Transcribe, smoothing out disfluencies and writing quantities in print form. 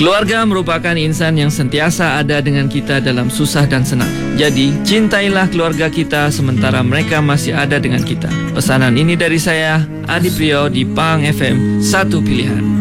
Keluarga merupakan insan yang sentiasa ada dengan kita dalam susah dan senang. Jadi, cintailah keluarga kita sementara mereka masih ada dengan kita. Pesanan ini dari saya, Adi Priyo di Pang FM, satu pilihan.